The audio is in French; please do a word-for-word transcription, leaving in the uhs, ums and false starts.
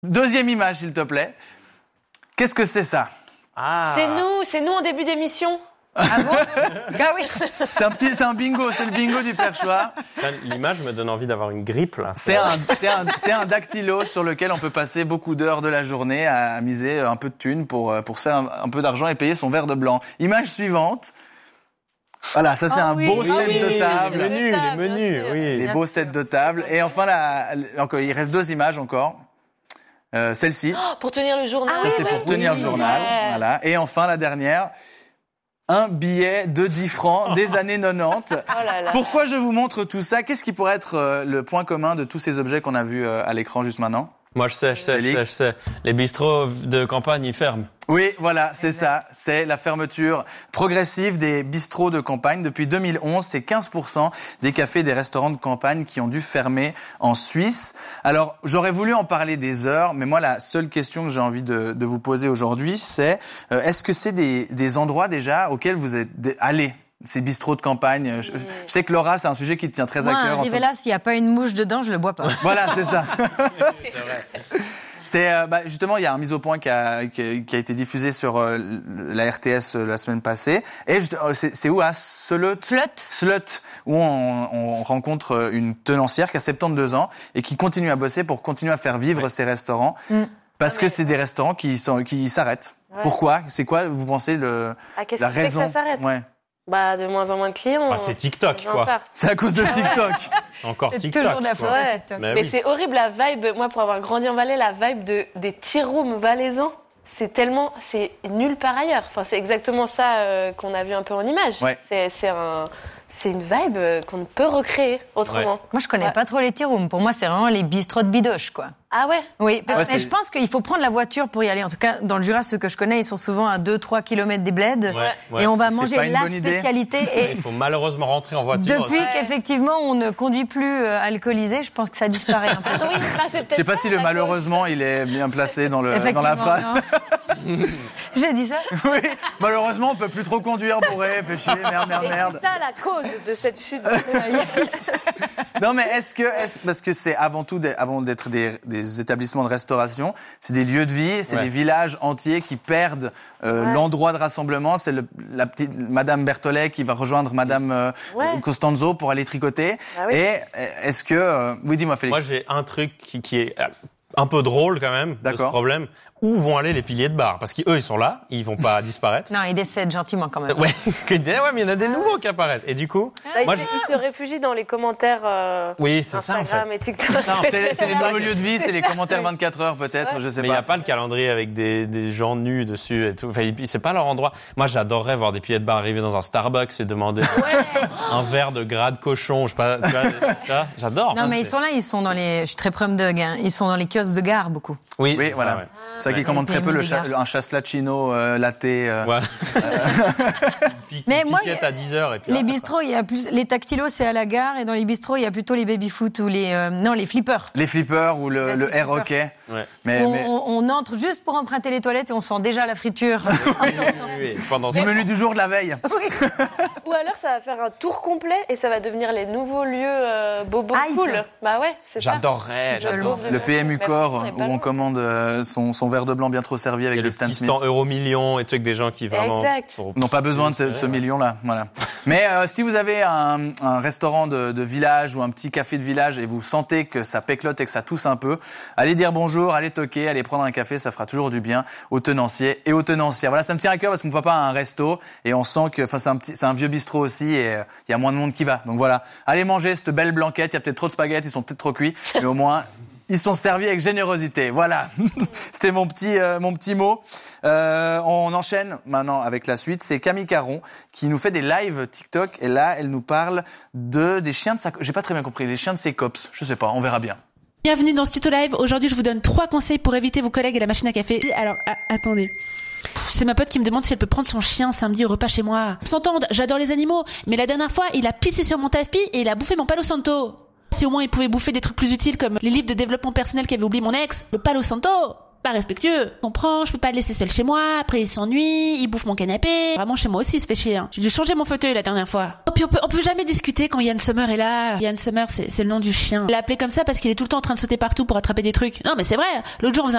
Deuxième image, s'il te plaît. Qu'est-ce que c'est ça? Ah. C'est nous, c'est nous en début d'émission. Ah bon? Ah oui. C'est un petit, c'est un bingo, c'est le bingo du perchoir. L'image me donne envie d'avoir une grippe là. C'est un, c'est un, c'est un dactylo sur lequel on peut passer beaucoup d'heures de la journée à miser un peu de thunes pour pour se faire un, un peu d'argent et payer son verre de blanc. Image suivante. Voilà, ça c'est ah un oui, beau oui, set oui, de oui, table. Les menus, les menus, oui. Les beaux sets de table. Et enfin, la, encore, il reste deux images encore. Euh, celle-ci. Oh, pour tenir le journal. Ça, c'est ouais, pour oui. tenir le journal. Ouais. Voilà. Et enfin, la dernière. Un billet de dix francs des années quatre-vingt-dix. Oh là là. Pourquoi je vous montre tout ça? Qu'est-ce qui pourrait être euh, le point commun de tous ces objets qu'on a vus euh, à l'écran juste maintenant? Moi, je sais, je sais, je Félix. sais, je sais. Les bistrots de campagne, ils ferment. Oui, voilà, c'est ça. C'est la fermeture progressive des bistrots de campagne. Depuis deux mille onze, c'est quinze pour cent des cafés et des restaurants de campagne qui ont dû fermer en Suisse. Alors, j'aurais voulu en parler des heures, mais moi, la seule question que j'ai envie de, de vous poser aujourd'hui, c'est euh, est-ce que c'est des, des endroits déjà auxquels vous êtes allés? Ces bistrots de campagne. Je, je sais que Laura, c'est un sujet qui te tient très Moi, à cœur. arrivé là, s'il n'y a pas une mouche dedans, je le bois pas. Voilà, c'est ça. C'est euh, bah, justement, il y a un mise au point qui a, qui a, qui a été diffusé sur euh, la R T S euh, la semaine passée. Et juste, euh, c'est, c'est où à Slut Slut. Slut, où on, on rencontre une tenancière qui a soixante-douze ans et qui continue à bosser pour continuer à faire vivre ouais. ses restaurants. Mm. Parce que c'est des restaurants qui, sont, qui s'arrêtent. Ouais. Pourquoi? C'est quoi, vous pensez, le, ah, la raison? Que ça s'arrête ouais. Bah, de moins en moins de clients. Bah, c'est TikTok, quoi. Part. C'est à cause de TikTok. Encore c'est TikTok. Toujours la faute ouais. TikTok. Mais, Mais oui. c'est horrible, la vibe. Moi, pour avoir grandi en Valais, la vibe de, des tea rooms valaisans, c'est tellement, c'est nulle part ailleurs. Enfin, c'est exactement ça euh, qu'on a vu un peu en image. Ouais. C'est, c'est un, c'est une vibe qu'on ne peut recréer autrement. Ouais. Moi, je connais ouais. pas trop les tea rooms. Pour moi, c'est vraiment les bistrots de bidoche, quoi. Ah ouais? Oui, ah ouais, mais je pense qu'il faut prendre la voiture pour y aller. En tout cas, dans le Jura, ceux que je connais, ils sont souvent à deux trois kilomètres des bleds. Ouais, ouais. Et on va c'est manger la spécialité. Et il faut malheureusement rentrer en voiture. Depuis ouais. qu'effectivement, on ne conduit plus euh, alcoolé, je pense que ça disparaît un peu. oui, bah, c'est je sais pas si le malheureusement, il est bien placé dans, le, dans la phrase. J'ai dit ça? Oui, malheureusement, on peut plus trop conduire pour elle, fait chier, merde, merde, merde. C'est ça la cause de cette chute. Non, mais est-ce que, est-ce, parce que c'est avant tout, des, avant d'être des, des établissements de restauration, c'est des lieux de vie, c'est ouais. des villages entiers qui perdent euh, ouais. l'endroit de rassemblement. C'est le, la petite Madame Berthollet qui va rejoindre Madame euh, ouais. Costanzo pour aller tricoter. Ah oui. Et est-ce que, euh, oui, dis-moi, Félix. Moi, j'ai un truc qui, qui est un peu drôle quand même de ce problème. Où vont aller les piliers de bar? Parce qu'eux, ils sont là, ils vont pas disparaître. Non, ils décèdent gentiment quand même. Ouais, ouais, mais il y en a des nouveaux qui apparaissent. Et du coup, bah, moi, ils, se, ils se réfugient dans les commentaires. Euh, oui, c'est Instagram ça en fait. Et TikTok. Non, c'est, c'est les nouveaux lieux de vie, c'est, c'est les commentaires vingt-quatre heures peut-être, ouais. je sais mais pas. Mais il y a pas le calendrier avec des, des gens nus dessus et tout. Enfin, c'est pas leur endroit. Moi, j'adorerais voir des piliers de bar arriver dans un Starbucks et demander ouais. un verre de gras de cochon. Je sais pas. Tu vois, tu vois, j'adore. Non, hein, mais c'est... ils sont là, ils sont dans les. Je suis très prum dog. Hein. Ils sont dans les kiosques de gare beaucoup. Oui, oui, voilà. Ça, ouais. C'est vrai qu'ils commandent très peu le cha- un chaslacino euh, latte. Euh, voilà. Pique, mais moi, à dix heures et puis les là, bistrots, il y a plus les tactilos, c'est à la gare, et dans les bistrots, il y a plutôt les baby-foot ou les euh, non les flippers. Les flippers ou le, le air hockey. Ouais. Mais, on, mais... On, on entre juste pour emprunter les toilettes et on sent déjà la friture. oui, oui, oui. Pendant du menu du jour de la veille. Oui. Ou alors ça va faire un tour complet et ça va devenir les nouveaux lieux euh, bobo Hype. Cool. Bah ouais, c'est j'adorerais, ça. J'adorerais. Le P M U Corps où on commande euh, son, son verre de blanc bien trop servi avec et des Stan Smith. Le petit euro million et tout avec des gens qui vraiment sont... n'ont pas besoin de ce, ce million-là. Voilà. Mais euh, si vous avez un, un restaurant de, de village ou un petit café de village et vous sentez que ça péclote et que ça tousse un peu, allez dire bonjour, allez toquer, allez prendre un café, ça fera toujours du bien aux tenanciers et aux tenancières. Voilà, ça me tient à cœur parce que mon papa a un resto et on sent que, enfin, c'est un petit, c'est un vieux bistrot aussi et il euh, y a moins de monde qui va. Donc voilà, allez manger cette belle blanquette. Il y a peut-être trop de spaghettis, ils sont peut-être trop cuits, mais au moins ils sont servis avec générosité. Voilà, c'était mon petit euh, mon petit mot. Euh, on enchaîne maintenant avec la suite. C'est Camille Caron qui nous fait des lives TikTok et là, elle nous parle de des chiens de sa. J'ai pas très bien compris. Les chiens de ses cops. Je sais pas. On verra bien. Bienvenue dans ce tuto live. Aujourd'hui, je vous donne trois conseils pour éviter vos collègues et la machine à café. Alors, a- attendez. C'est ma pote qui me demande si elle peut prendre son chien samedi au repas chez moi. S'entendre, j'adore les animaux, mais la dernière fois, il a pissé sur mon tapis et il a bouffé mon Palo Santo. Si au moins il pouvait bouffer des trucs plus utiles comme les livres de développement personnel qu'avait oublié mon ex, le Palo Santo, pas respectueux. Je comprends, je peux pas le laisser seul chez moi, après il s'ennuie, il bouffe mon canapé. Vraiment chez moi aussi il se fait chier. Hein. J'ai dû changer mon fauteuil la dernière fois. Oh, puis on peut, on peut jamais discuter quand Yann Sommer est là. Yann Sommer, c'est, c'est le nom du chien. Je l'ai appelé comme ça parce qu'il est tout le temps en train de sauter partout pour attraper des trucs. Non mais c'est vrai, l'autre jour on faisait